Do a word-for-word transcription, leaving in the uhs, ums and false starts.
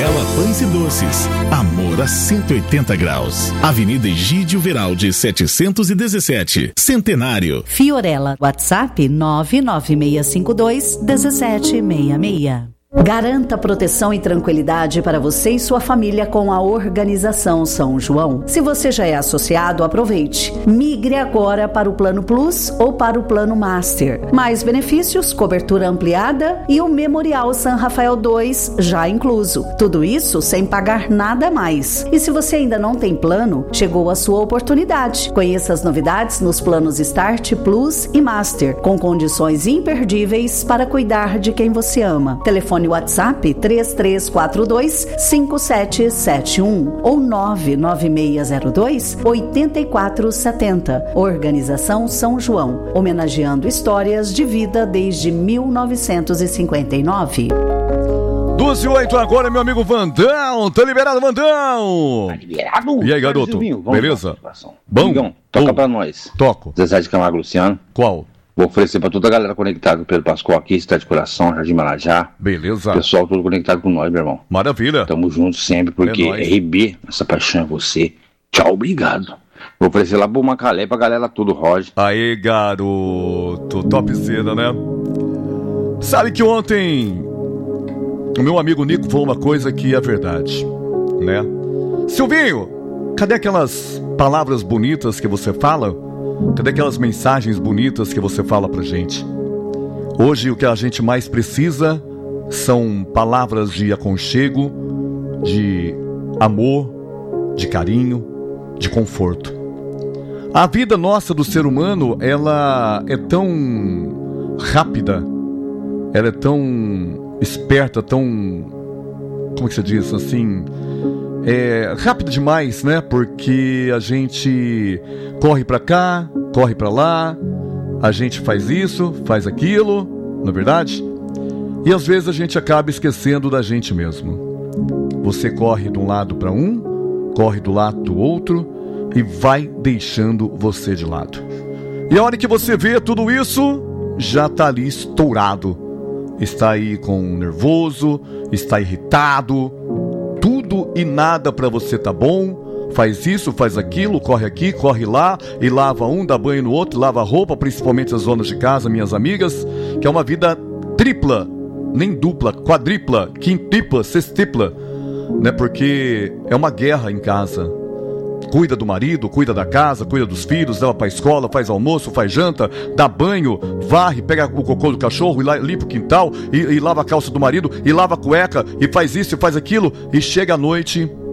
Fiorella Pães e Doces. Amor a cento e oitenta graus. Avenida Egídio Veraldi, setecentos e dezessete. Centenário. Fiorella, WhatsApp nove nove seis cinco dois um sete seis seis. Garanta proteção e tranquilidade para você e sua família com a Organização São João. Se você já é associado, aproveite. Migre agora para o Plano Plus ou para o Plano Master. Mais benefícios, cobertura ampliada e o Memorial São Rafael dois já incluso. Tudo isso sem pagar nada a mais. E se você ainda não tem plano, chegou a sua oportunidade. Conheça as novidades nos planos Start, Plus e Master, com condições imperdíveis para cuidar de quem você ama. Telefone WhatsApp três três quatro dois cinco sete sete um ou nove nove seis zero dois oito quatro sete zero. Organização São João, homenageando histórias de vida desde mil novecentos e cinquenta e nove. doze e oito agora, meu amigo Vandão. Tá liberado, Vandão? Tá liberado? E aí, garoto? Beleza? Bom? Amigão, toca pra nós. Toco. Zezé de Camargo Luciano. Qual? Vou oferecer pra toda a galera conectada pelo Pascoal aqui, Cidade de Coração, Jardim Marajá. Beleza. Pessoal todo conectado com nós, meu irmão. Maravilha. Tamo juntos sempre, porque É nóis. R B, essa paixão é você. Tchau, obrigado. Vou oferecer lá pro Macalé, pra galera tudo, Roger. Aí, garoto. Topzera, né? Sabe que ontem o meu amigo Nico falou uma coisa que é verdade, né? Silvinho, cadê aquelas palavras bonitas que você fala? Cadê aquelas mensagens bonitas que você fala pra gente? Hoje o que a gente mais precisa são palavras de aconchego, de amor, de carinho, de conforto. A vida nossa do ser humano, ela é tão rápida, ela é tão esperta, tão... como que você diz assim... É rápido demais, né? Porque a gente corre pra cá, corre pra lá, a gente faz isso, faz aquilo, não é verdade? E às vezes a gente acaba esquecendo da gente mesmo. Você corre de um lado pra um, corre do lado do outro e vai deixando você de lado. E a hora que você vê tudo isso, já tá ali estourado. Está aí com nervoso, está irritado. Tudo e nada pra você tá bom. Faz isso, faz aquilo, corre aqui, corre lá, e lava um, dá banho no outro, lava a roupa, principalmente as donas de casa, minhas amigas, que é uma vida tripla, nem dupla, quadripla, quintupla, sextupla, né? Porque é uma guerra em casa. Cuida do marido, cuida da casa, cuida dos filhos, leva pra escola, faz almoço, faz janta, dá banho, varre, pega o cocô do cachorro e lá, limpa o quintal, e, e lava a calça do marido, e lava a cueca, e faz isso e faz aquilo, e chega à noite,